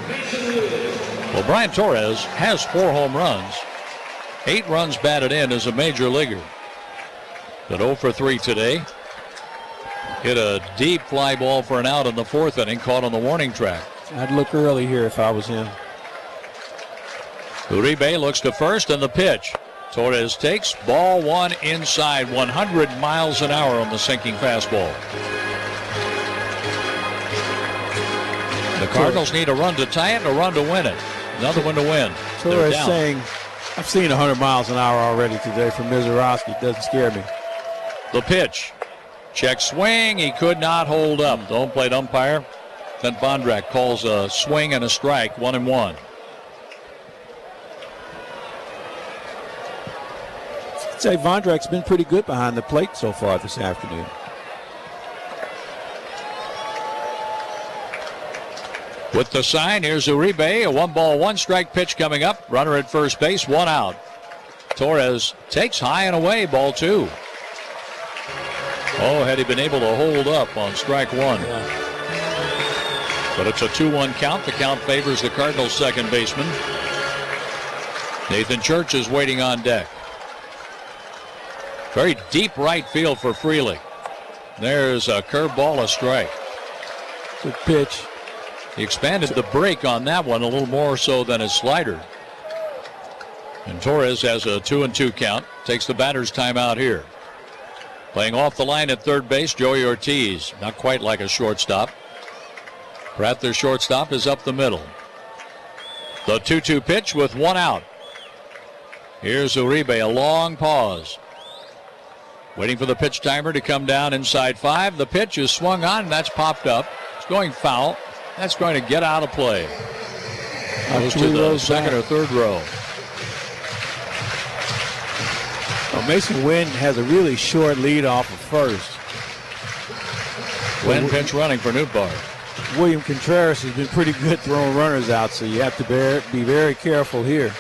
Well, Brian Torres has 4 home runs. 8 runs batted in as a major leaguer. But 0 for 3 today. Hit a deep fly ball for an out in the 4th inning, caught on the warning track. I'd look early here if I was him. Uribe looks to first, and the pitch. Torres takes ball 1 inside, 100 miles an hour on the sinking fastball. The Cardinals need a run to tie it and a run to win it. Another one to win. Torres saying, I've seen 100 miles an hour already today from Mizorowski. It doesn't scare me. The pitch. Check swing. He could not hold up. The home plate umpire, Clint Bondrak, calls a swing and a strike, 1-1. I'd say Vondrak's been pretty good behind the plate so far this afternoon. With the sign, here's Uribe. A 1-ball, 1-strike pitch coming up. Runner at first base, 1 out. Torres takes high and away, ball 2. Oh, had he been able to hold up on strike 1. Yeah. But it's a 2-1 count. The count favors the Cardinals' second baseman. Nathan Church is waiting on deck. Very deep right field for Frelick. There's a curveball, a strike. Good pitch. He expanded the break on that one a little more so than his slider. And Torres has a 2-2 count. Takes the batter's timeout here. Playing off the line at third base, Joey Ortiz. Not quite like a shortstop. Pratt, their shortstop, is up the middle. The 2-2 pitch with 1 out. Here's Uribe, a long pause. Waiting for the pitch timer to come down inside 5. The pitch is swung on, and that's popped up. It's going foul. That's going to get out of play. Goes to the second or third row. Well, Mason Wynn has a really short lead off of first. Wynn pinch running for Nootbaar. William Contreras has been pretty good throwing runners out, so you have to be very careful here.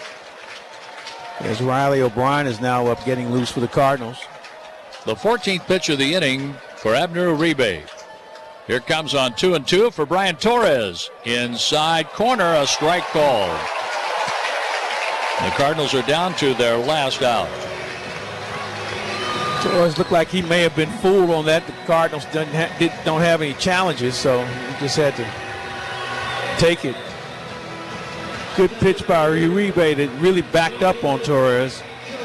As Riley O'Brien is now up getting loose for the Cardinals. The 14th pitch of the inning for Abner Uribe. Here comes on 2-2 for Brian Torres. Inside corner, a strike called. The Cardinals are down to their last out. Torres looked like he may have been fooled on that. The Cardinals don't have any challenges, so he just had to take it. Good pitch by Uribe that really backed up on Torres.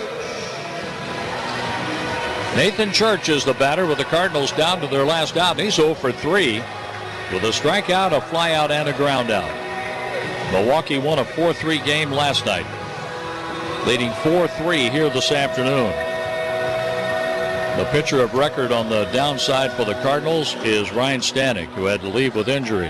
Nathan Church is the batter with the Cardinals down to their last out. He's 0 for 3 with a strikeout, a flyout, and a ground out. Milwaukee won a 4-3 game last night, leading 4-3 here this afternoon. The pitcher of record on the downside for the Cardinals is Ryan Stanek, who had to leave with injury.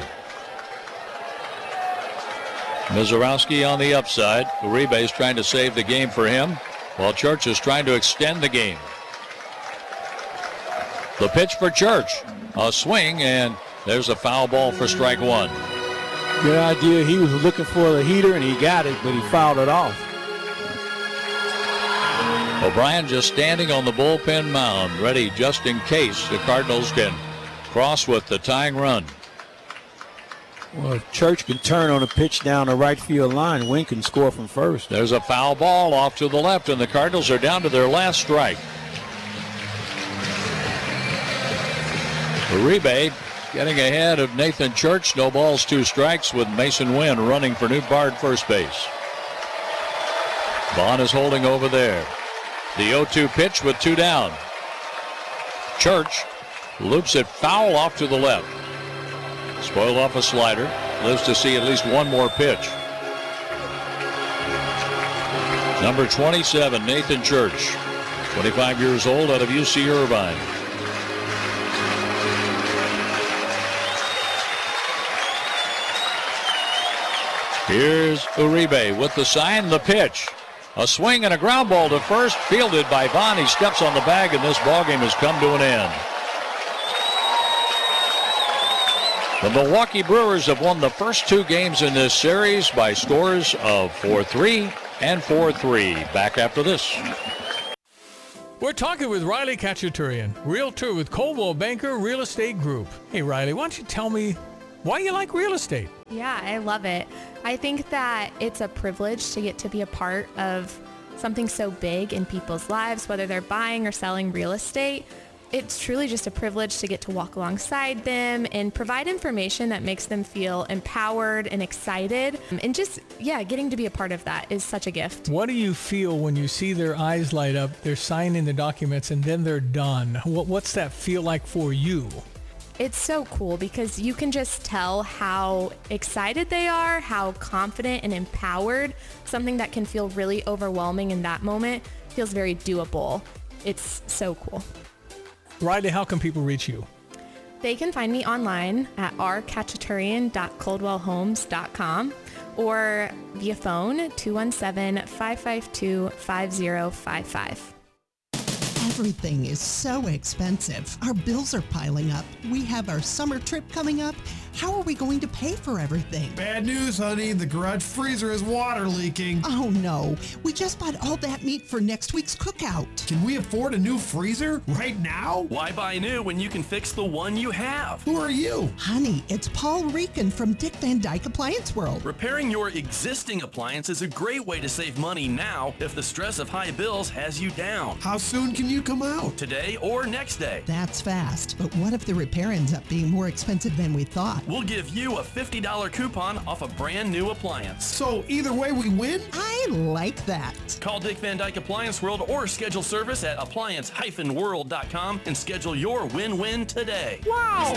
Mizorowski on the upside. Uribe is trying to save the game for him, while Church is trying to extend the game. The pitch for Church. A swing, and there's a foul ball for strike 1. Good idea. He was looking for the heater, and he got it, but he fouled it off. O'Brien just standing on the bullpen mound, ready just in case the Cardinals can cross with the tying run. Well, if Church can turn on a pitch down the right field line, Wynn can score from first. There's a foul ball off to the left, and the Cardinals are down to their last strike. Uribe getting ahead of Nathan Church. No balls, 2 strikes, with Mason Wynn running for Nootbaar at first base. Vaughn is holding over there. The 0-2 pitch with 2 down. Church loops it foul off to the left. Spoiled off a slider. Lives to see at least one more pitch. Number 27, Nathan Church. 25 years old, out of UC Irvine. Here's Uribe with the sign, the pitch. A swing and a ground ball to first, fielded by Vaughn. He steps on the bag, and this ballgame has come to an end. The Milwaukee Brewers have won the first 2 games in this series by scores of 4-3 and 4-3. Back after this. We're talking with Riley Khachaturian, realtor with Coldwell Banker Real Estate Group. Hey, Riley, why don't you tell me Why you like real estate? Yeah, I love it. I think that it's a privilege to get to be a part of something so big in people's lives, whether they're buying or selling real estate. It's truly just a privilege to get to walk alongside them and provide information that makes them feel empowered and excited. And just, getting to be a part of that is such a gift. What do you feel when you see their eyes light up, they're signing the documents, and then they're done? What's that feel like for you? It's so cool because you can just tell how excited they are, how confident and empowered. Something that can feel really overwhelming in that moment feels very doable. It's so cool. Riley, how can people reach you? They can find me online at rkachaturian.coldwellhomes.com or via phone 217-552-5055. Everything is so expensive. Our bills are piling up. We have our summer trip coming up. How are we going to pay for everything? Bad news, honey. The garage freezer is water leaking. Oh no, we just bought all that meat for next week's cookout. Can we afford a new freezer right now? Why buy new when you can fix the one you have? Who are you? Honey, it's Paul Rican from Dick Van Dyke Appliance World. Repairing your existing appliance is a great way to save money now if the stress of high bills has you down. How soon can you come out? Today or next day. That's fast, but what if the repair ends up being more expensive than we thought? We'll give you a $50 coupon off a brand new appliance. So either way we win? I like that. Call Dick Van Dyke Appliance World or schedule service at appliance-world.com and schedule your win-win today. Wow!